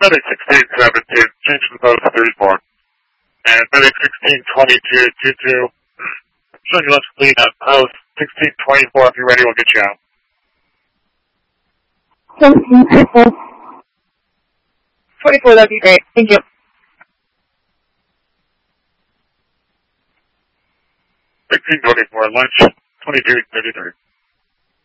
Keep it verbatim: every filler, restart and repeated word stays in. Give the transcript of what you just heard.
Medic sixteen seventeen, change the post thirty-four. And Medic sixteen twenty-two twenty-two, showing you left clean at post sixteen twenty-four. If you're ready, we'll get you out. seventeen twenty-four. twenty-four, that'd be great. Thank you. sixteen twenty-four, lunch twenty-two thirty-three.